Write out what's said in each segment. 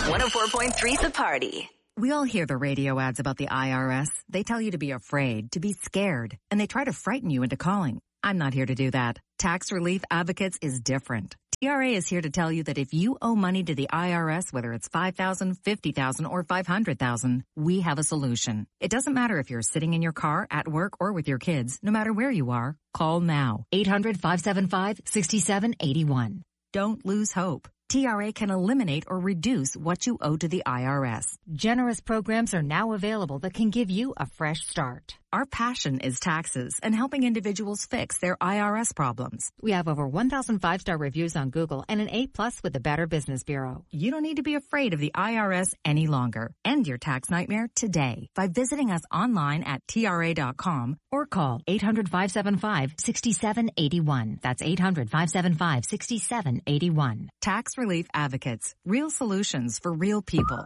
104.3 The Party. We all hear the radio ads about the IRS. They tell you to be afraid, to be scared, and they try to frighten you into calling. I'm not here to do that. Tax Relief Advocates is different. TRA is here to tell you that if you owe money to the IRS, whether it's $5,000, $50,000, or $500,000, we have a solution. It doesn't matter if you're sitting in your car, at work, or with your kids. No matter where you are, call now. 800-575-6781. Don't lose hope. TRA can eliminate or reduce what you owe to the IRS. Generous programs are now available that can give you a fresh start. Our passion is taxes and helping individuals fix their IRS problems. We have over 1,000 5-star reviews on Google and an A+ with the Better Business Bureau. You don't need to be afraid of the IRS any longer. End your tax nightmare today by visiting us online at TRA.com or call 800-575-6781. That's 800-575-6781. Tax Relief Advocates. Real solutions for real people.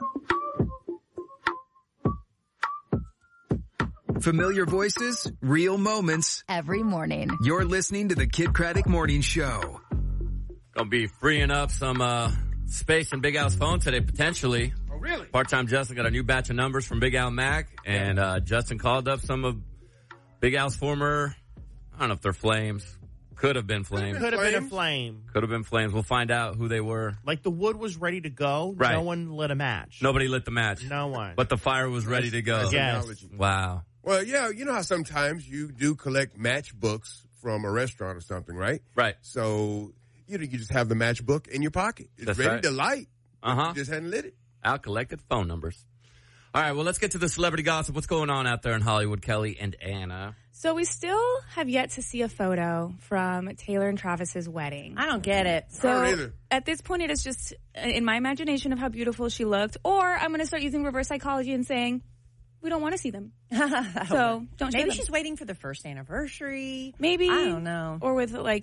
Familiar voices, real moments. Every morning. You're listening to the Kid Craddock Morning Show. Gonna be freeing up some space in Big Al's phone today, potentially. Oh, really? Part-time Justin got a new batch of numbers from Big Al Mac, and Justin called up some of Big Al's former, I don't know if they're flames. Could have been flames. Could have been a flame. Could have been flames. We'll find out who they were. Like the wood was ready to go. Right. No one lit a match. Nobody lit the match. No one. But the fire was ready to go. Yes. Wow. Well, yeah, you know how sometimes you do collect matchbooks from a restaurant or something, right? Right. So, you just have the matchbook in your pocket. It's That's ready right. to light. Uh-huh. You just hadn't lit it. Al collected phone numbers. All right, well, let's get to the celebrity gossip. What's going on out there in Hollywood, Kelly and Anna? So we still have yet to see a photo from Taylor and Travis's wedding. I don't get it. So I don't either. at this point, it is just in my imagination of how beautiful she looked. Or I'm going to start using reverse psychology and saying, we don't want to see them. So don't show Maybe them. she's waiting for the first anniversary. Maybe. I don't know. Or with her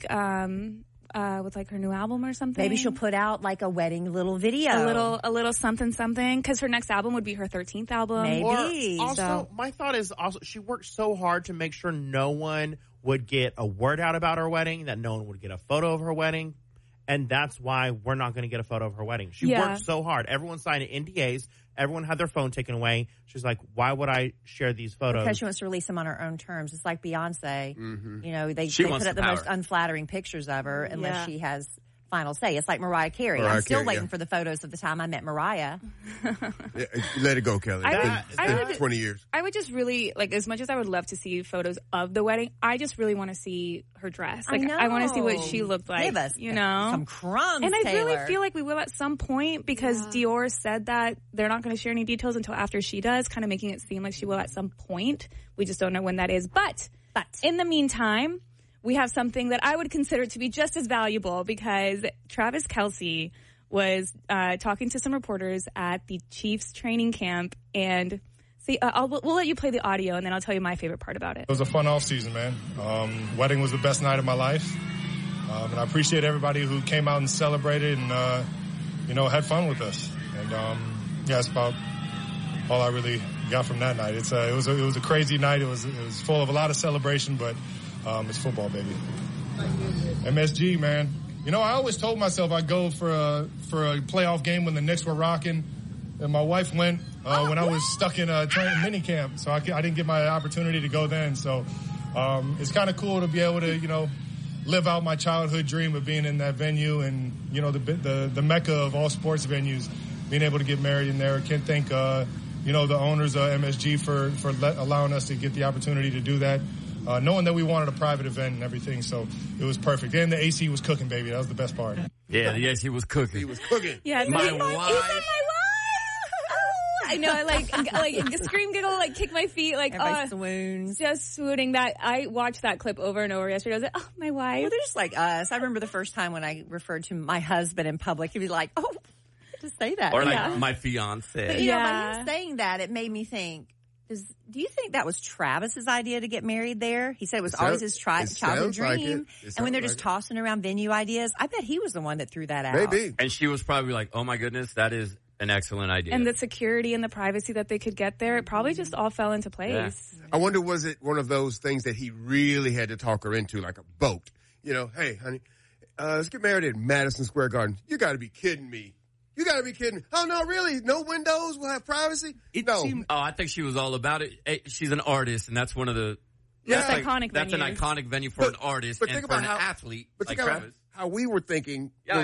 new album or something. Maybe she'll put out like a wedding little video. a little something because her next album would be her 13th album. Maybe. Or also, my thought is also she worked so hard to make sure no one would get a word out about her wedding, that no one would get a photo of her wedding. And that's why we're not going to get a photo of her wedding. She worked so hard. Everyone signed NDAs. Everyone had their phone taken away. She's like, why would I share these photos? Because she wants to release them on her own terms. It's like Beyonce. Mm-hmm. You know, they wants put up the power. most unflattering pictures of her unless she has final say. It's like Mariah Carey. Mariah I'm still Carey, waiting for the photos of the time I met Mariah. Yeah, let it go, Kelly. It's been 20 years. I would just really, as much as I would love to see photos of the wedding, I just really want to see her dress. I want to see what she looked like. Give us some crumbs, And I Taylor. really feel like we will at some point because Dior said that they're not going to share any details until after she does, kind of making it seem like she will at some point. We just don't know when that is. But in the meantime, we have something that I would consider to be just as valuable because Travis Kelce was talking to some reporters at the Chiefs training camp. And we'll let you play the audio, and then I'll tell you my favorite part about it. It was a fun offseason, man. Wedding was the best night of my life. And I appreciate everybody who came out and celebrated and, had fun with us. And, that's about all I really got from that night. It was a crazy night. It was full of a lot of celebration, but it's football, baby. MSG, man. I always told myself I'd go for a playoff game when the Knicks were rocking, and my wife went when I was stuck in a training mini camp, so I didn't get my opportunity to go then. So it's kind of cool to be able to, live out my childhood dream of being in that venue and, the mecca of all sports venues, being able to get married in there. I can't thank, the owners of MSG for allowing us to get the opportunity to do that. Knowing that we wanted a private event and everything, so it was perfect. And the AC was cooking, baby. That was the best part. Yeah, the AC was cooking. He was cooking. Yeah, my my wife. wife. I know, I scream, giggle, kick my feet, Everybody swoons. just swooning. That I watched that clip over and over yesterday. I was like, oh, my wife. Well, they're just like us. I remember the first time when I referred to my husband in public, he'd be like, oh, just say that. Or my fiance. But, by him saying that, it made me think, do you think that was Travis's idea to get married there? He said it was always his childhood dream. And when they're just tossing around venue ideas, I bet he was the one that threw that out. Maybe. And she was probably like, oh my goodness, that is an excellent idea. And the security and the privacy that they could get there, it probably just all fell into place. Yeah. I wonder, was it one of those things that he really had to talk her into, like a boat? Hey, honey, let's get married at Madison Square Garden. You got to be kidding me. You got to be kidding. Oh, no, really? No windows will have privacy? I think she was all about it. She's an artist, and that's one of the... That's iconic That's an iconic venue for an artist and for an athlete like Travis. How we were thinking